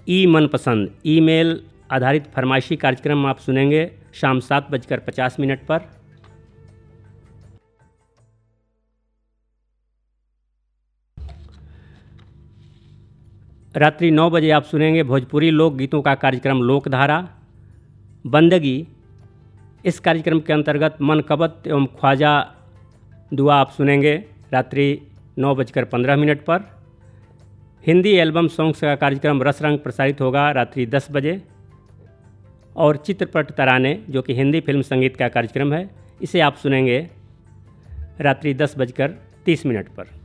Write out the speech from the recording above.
ई मनपसंद ईमेल आधारित फरमाइशी कार्यक्रम आप सुनेंगे शाम 7:50 पर। रात्रि 9 बजे आप सुनेंगे भोजपुरी लोकगीतों का कार्यक्रम लोकधारा। बंदगी इस कार्यक्रम के अंतर्गत मनकबत एवं ख्वाजा दुआ आप सुनेंगे रात्रि 9:15 पर। हिंदी एल्बम सॉन्ग्स का कार्यक्रम रस रंग प्रसारित होगा रात्रि 10 बजे। और चित्रपट तराने जो कि हिंदी फिल्म संगीत का कार्यक्रम है, इसे आप सुनेंगे रात्रि 10:30 पर।